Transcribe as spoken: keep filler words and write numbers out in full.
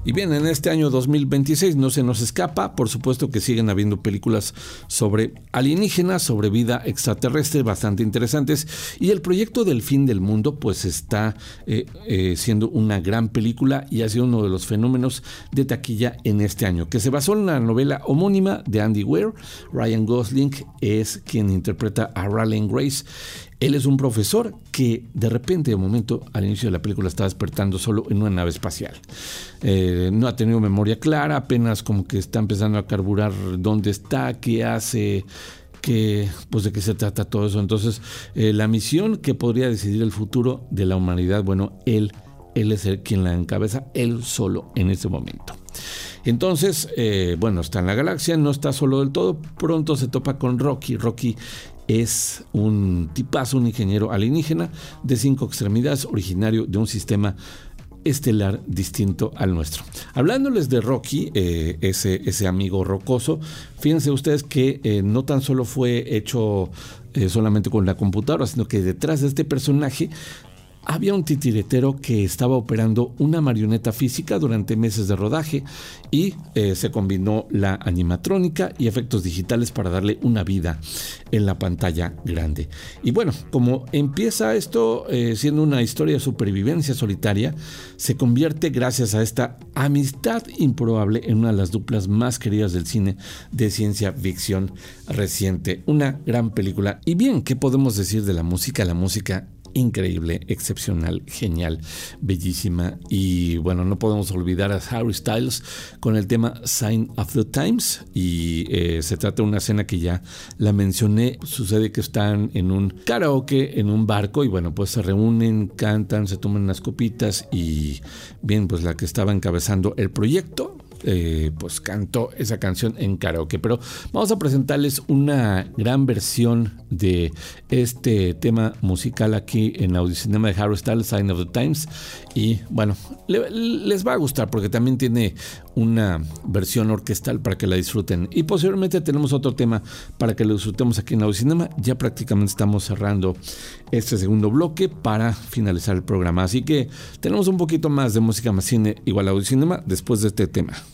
Y bien, en este año dos mil veintiséis no se nos escapa, por supuesto que siguen habiendo películas sobre alienígenas, sobre vida extraterrestre, bastante interesantes, y el proyecto del fin del mundo pues está eh, eh, siendo una gran película y ha sido uno de los fenómenos de taquilla en este año, que se basó en la novela homónima de Andy Weir. Ryan Gosling es quien interpreta a Raylan Grace. Él es un profesor que de repente, de momento, al inicio de la película está despertando solo en una nave espacial. Eh, no ha tenido memoria clara, apenas como que está empezando a carburar dónde está, qué hace, qué, pues de qué se trata todo eso. Entonces, eh, la misión que podría decidir el futuro de la humanidad, bueno, él, él es el quien la encabeza, él solo en este momento. Entonces, eh, bueno, está en la galaxia, no está solo del todo, pronto se topa con Rocky. Rocky es un tipazo, un ingeniero alienígena de cinco extremidades, originario de un sistema estelar distinto al nuestro. Hablándoles de Rocky, eh, ese, ese amigo rocoso, fíjense ustedes que eh, no tan solo fue hecho eh, solamente con la computadora, sino que detrás de este personaje había un titiritero que estaba operando una marioneta física durante meses de rodaje y eh, se combinó la animatrónica y efectos digitales para darle una vida en la pantalla grande. Y bueno, como empieza esto eh, siendo una historia de supervivencia solitaria, se convierte gracias a esta amistad improbable en una de las duplas más queridas del cine de ciencia ficción reciente. Una gran película. Y bien, ¿qué podemos decir de la música? La música increíble, excepcional, genial, bellísima. Y bueno, no podemos olvidar a Harry Styles con el tema Sign of the Times. Y eh, se trata de una escena que ya la mencioné. Sucede que están en un karaoke, en un barco, y bueno, pues se reúnen, cantan, se toman unas copitas. Y bien, pues la que estaba encabezando el proyecto Eh, pues cantó esa canción en karaoke. Pero vamos a presentarles una gran versión de este tema musical aquí en Audiocinema de Harry Styles, Sign of the Times. Y bueno, le, les va a gustar porque también tiene una versión orquestal para que la disfruten. Y posiblemente tenemos otro tema para que lo disfrutemos aquí en Audiocinema. Ya prácticamente estamos cerrando este segundo bloque para finalizar el programa. Así que tenemos un poquito más de música más cine igual a Audiocinema después de este tema.